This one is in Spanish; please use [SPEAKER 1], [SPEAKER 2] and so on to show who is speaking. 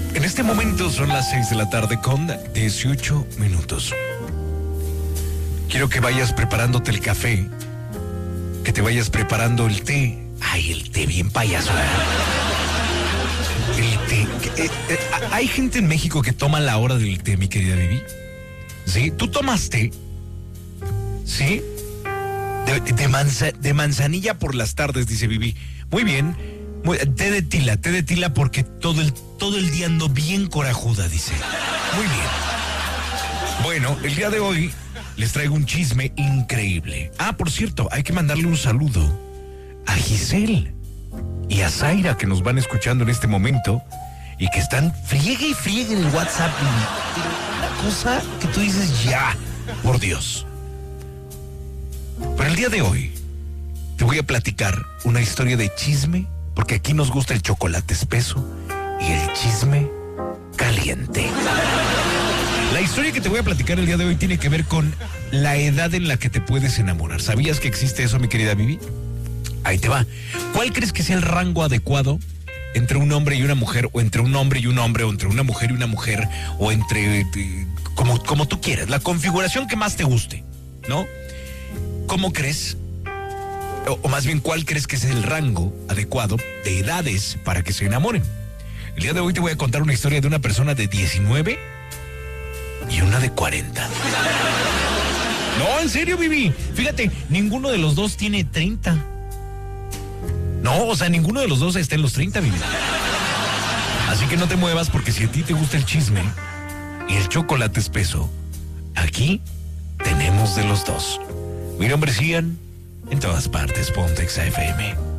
[SPEAKER 1] En este momento son las 6 de la tarde con 18 minutos. Quiero que vayas preparándote el café, que te vayas preparando el té. Ay, el té bien payaso. El té. Hay gente en México que toma la hora del té, mi querida Vivi. ¿Sí? ¿Tú tomas té? ¿Sí? De manzanilla por las tardes, dice Vivi. Muy bien. Té de tila porque todo el día ando bien corajuda, dice. Muy bien. Bueno, el día de hoy les traigo un chisme increíble. Ah, por cierto, hay que mandarle un saludo a Giselle y a Zaira, que nos van escuchando en este momento y que están friegue y friegue en el WhatsApp. Una cosa que tú dices, ya, por Dios. Pero el día de hoy te voy a platicar una historia de chisme, porque aquí nos gusta el chocolate espeso y el chisme caliente. La historia que te voy a platicar el día de hoy tiene que ver con la edad en la que te puedes enamorar. ¿Sabías que existe eso, mi querida Vivi? Ahí te va. ¿Cuál crees que sea el rango adecuado entre un hombre y una mujer, o entre un hombre y un hombre, o entre una mujer y una mujer, o entre como tú quieras? La configuración que más te guste, ¿no? ¿Cómo crees? O más bien, ¿cuál crees que es el rango adecuado de edades para que se enamoren? El día de hoy te voy a contar una historia de una persona de 19 y una de 40. No, en serio, Vivi. Fíjate, ninguno de los dos tiene 30. No, o sea, ninguno de los dos está en los 30, Vivi. Así que no te muevas, porque si a ti te gusta el chisme y el chocolate espeso, aquí tenemos de los dos. Mi nombre es Ian. En todas partes, Pontex FM.